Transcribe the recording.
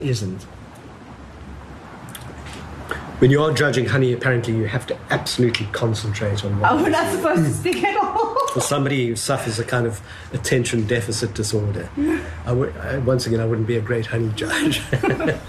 isn't. When you are judging honey, apparently you have to absolutely concentrate on what. Oh, we're not supposed to speak at all. For somebody who suffers a kind of attention deficit disorder, once again, I wouldn't be a great honey judge.